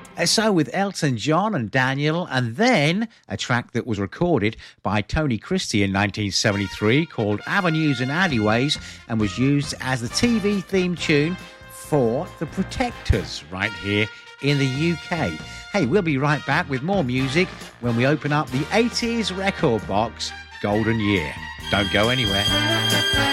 So with Elton John and Daniel, and then a track that was recorded by Tony Christie in 1973 called Avenues and Alleyways and was used as the TV theme tune for The Protectors right here in the UK. Hey, we'll be right back with more music when we open up the 80s record box Golden Year. Don't go anywhere.